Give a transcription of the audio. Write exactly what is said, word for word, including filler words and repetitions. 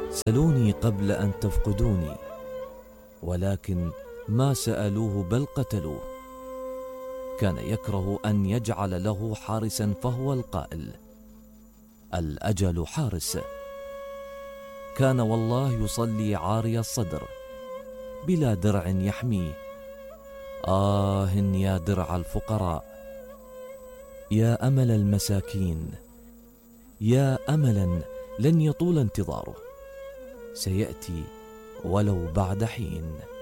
سلوني قبل أن تفقدوني، ولكن ما سألوه بل قتلوه. كان يكره أن يجعل له حارسا، فهو القائل: الأجل حارس. كان والله يصلي عاري الصدر بلا درع يحميه. آه يا درع الفقراء، يا أمل المساكين، يا أملا لن يطول انتظاره، سيأتي ولو بعد حين.